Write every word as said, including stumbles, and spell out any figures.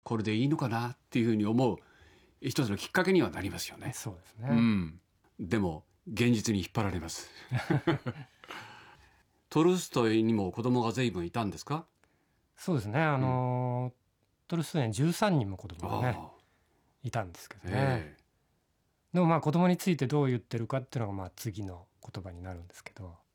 これでいいのかなっていうふうに思う一つのきっかけにはなりますよね。 そうですね、 うん、でも現実に引っ張られますトルストイにも子供が随分いたんですか？ そうですね、あの、うん、トルストイにじゅうさんにんも子供がねいたんですけどね、えー、でもまあ子供についてどう言ってるかっていうのがまあ次の言葉になるんですけど、